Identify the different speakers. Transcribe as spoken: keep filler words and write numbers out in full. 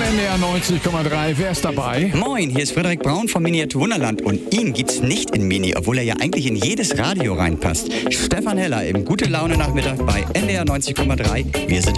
Speaker 1: N D R neunzig Komma drei. Wer ist dabei?
Speaker 2: Moin, hier ist Frederik Braun vom Miniatur Wunderland und ihn gibt's nicht in Mini, obwohl er ja eigentlich in jedes Radio reinpasst. Stefan Heller im Gute Laune Nachmittag bei N D R neunzig Komma drei. Wir sind